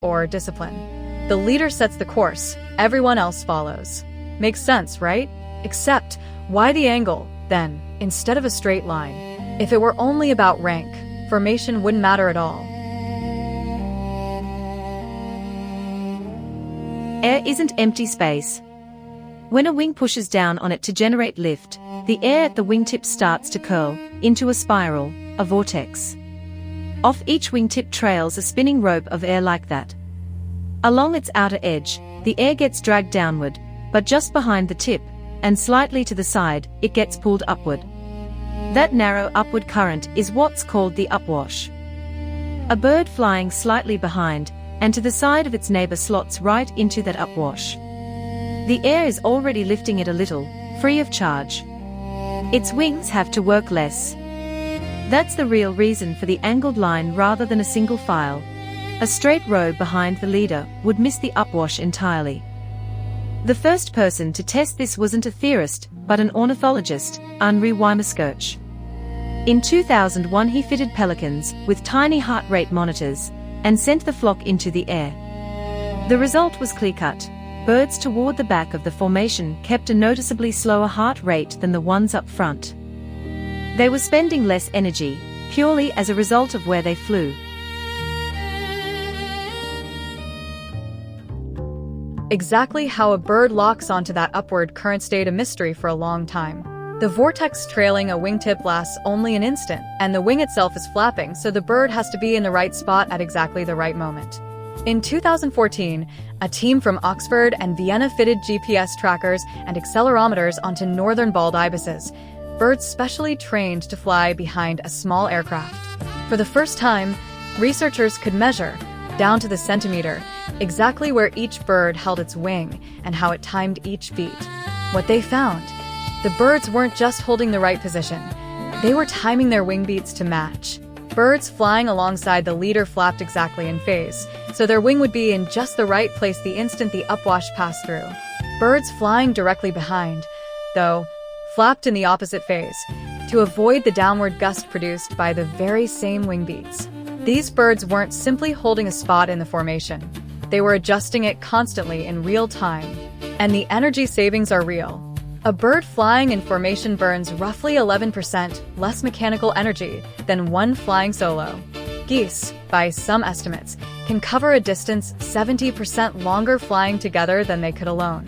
or discipline. The leader sets the course, everyone else follows. Makes sense, right? Except, why the angle, then, instead of a straight line? If it were only about rank, formation wouldn't matter at all. Air isn't empty space. When a wing pushes down on it to generate lift, the air at the wingtip starts to curl into a spiral, a vortex. Off each wingtip trails a spinning rope of air like that. Along its outer edge, the air gets dragged downward, but just behind the tip, and slightly to the side, it gets pulled upward. That narrow upward current is what's called the upwash. A bird flying slightly behind, and to the side of its neighbor slots right into that upwash. The air is already lifting it a little, free of charge. Its wings have to work less. That's the real reason for the angled line rather than a single file. A straight row behind the leader would miss the upwash entirely. The first person to test this wasn't a theorist, but an ornithologist, Henri Weimarskirch. In 2001 he fitted pelicans with tiny heart rate monitors and sent the flock into the air. The result was clear-cut. Birds toward the back of the formation kept a noticeably slower heart rate than the ones up front. They were spending less energy, purely as a result of where they flew. Exactly how a bird locks onto that upward current stayed a mystery for a long time. The vortex trailing a wingtip lasts only an instant, and the wing itself is flapping, so the bird has to be in the right spot at exactly the right moment. In 2014, a team from Oxford and Vienna fitted GPS trackers and accelerometers onto northern bald ibises, birds specially trained to fly behind a small aircraft. For the first time, researchers could measure, down to the centimeter, exactly where each bird held its wing and how it timed each beat. What they found: the birds weren't just holding the right position, they were timing their wing beats to match. Birds flying alongside the leader flapped exactly in phase, so their wing would be in just the right place the instant the upwash passed through. Birds flying directly behind, though, flapped in the opposite phase, to avoid the downward gust produced by the very same wing beats. These birds weren't simply holding a spot in the formation. They were adjusting it constantly in real time. And the energy savings are real. A bird flying in formation burns roughly 11% less mechanical energy than one flying solo. Geese, by some estimates, can cover a distance 70% longer flying together than they could alone.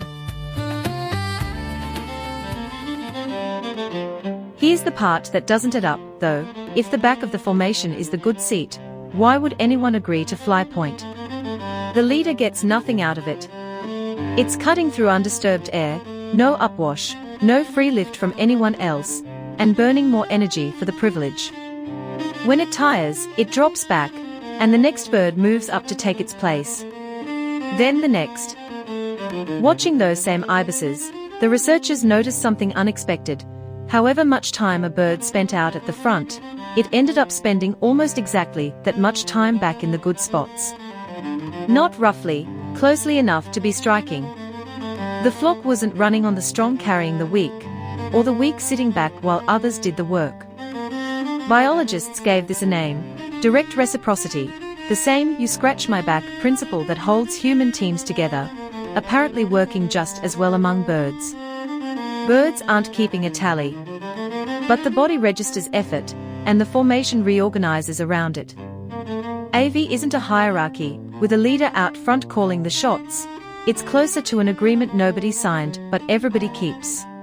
Here's the part that doesn't add up, though. If the back of the formation is the good seat, why would anyone agree to fly point? The leader gets nothing out of it. It's cutting through undisturbed air, no upwash, no free lift from anyone else, and burning more energy for the privilege. When it tires, it drops back, and the next bird moves up to take its place. Then the next. Watching those same ibises, the researchers noticed something unexpected. However much time a bird spent out at the front, it ended up spending almost exactly that much time back in the good spots. Not roughly, closely enough to be striking. The flock wasn't running on the strong carrying the weak, or the weak sitting back while others did the work. Biologists gave this a name: direct reciprocity, the same you scratch my back principle that holds human teams together, apparently working just as well among birds. Birds aren't keeping a tally, but the body registers effort, and the formation reorganizes around it. AV isn't a hierarchy, with a leader out front calling the shots. It's closer to an agreement nobody signed, but everybody keeps.